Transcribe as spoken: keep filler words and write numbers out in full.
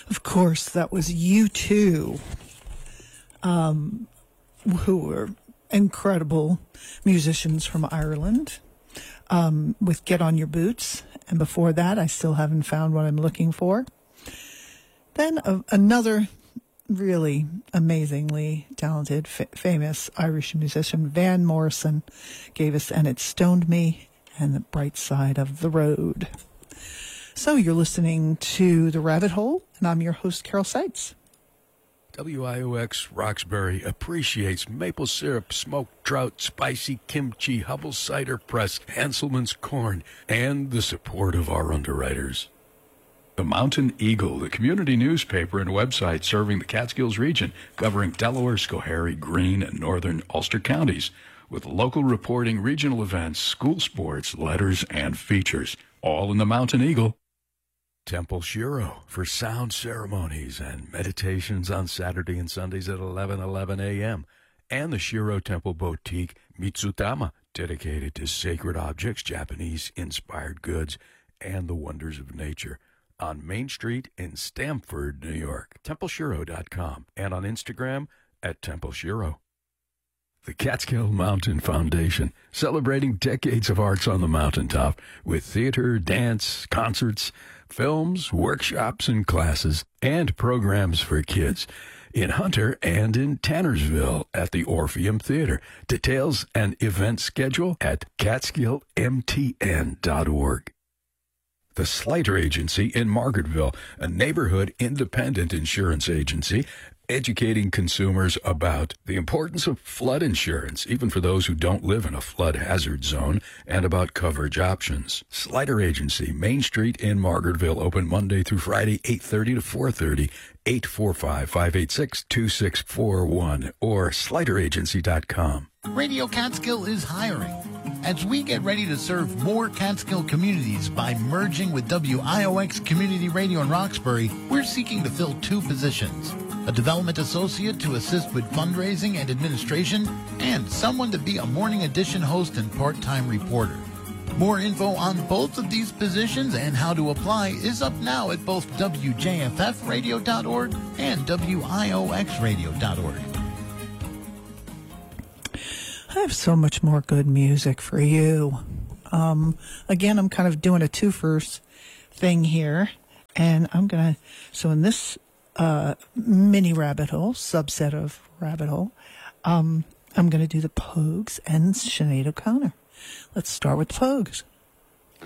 Of course, that was U two, um, who were incredible musicians from Ireland, um, with Get On Your Boots. And before that, I still haven't found what I'm looking for. Then uh, another really amazingly talented, f- famous Irish musician, Van Morrison, gave us And It Stoned Me and The Bright Side of the Road. So you're listening to The Rabbit Hole, and I'm your host, Carol Seitz. W I O X Roxbury appreciates maple syrup, smoked trout, spicy kimchi, Hubble cider press, Hanselman's corn, and the support of our underwriters. The Mountain Eagle, the community newspaper and website serving the Catskills region, covering Delaware, Schoharie, Greene, and northern Ulster counties, with local reporting, regional events, school sports, letters, and features, all in the Mountain Eagle. Temple Shiro for sound ceremonies and meditations on Saturday and Sundays at eleven eleven a.m. And the Shiro Temple Boutique Mitsutama, dedicated to sacred objects, Japanese-inspired goods, and the wonders of nature, on Main Street in Stamford, New York. temple shiro dot com, and on Instagram at Temple Shiro. The Catskill Mountain Foundation, celebrating decades of arts on the mountaintop with theater, dance, concerts, films, workshops, and classes, and programs for kids in Hunter and in Tannersville at the Orpheum Theater. Details and event schedule at catskill m t n dot org. The Slater Agency in Margaretville, a neighborhood independent insurance agency, educating consumers about the importance of flood insurance, even for those who don't live in a flood hazard zone, and about coverage options. Slater Agency, Main Street in Margaretville, open Monday through Friday, eight thirty to four thirty, eight four five, five eight six, two six four one, or slater agency dot com. Radio Catskill is hiring. As we get ready to serve more Catskill communities by merging with W I O X Community Radio in Roxbury, we're seeking to fill two positions: a development associate to assist with fundraising and administration, and someone to be a morning edition host and part-time reporter. More info on both of these positions and how to apply is up now at both w j f f radio dot org and w i o x radio dot org. I have so much more good music for you. Um, again, I'm kind of doing a two-first thing here, and I'm going to, so in this uh, mini rabbit hole, subset of rabbit hole, um, I'm going to do the Pogues and Sinead O'Connor. Let's start with the Pogues.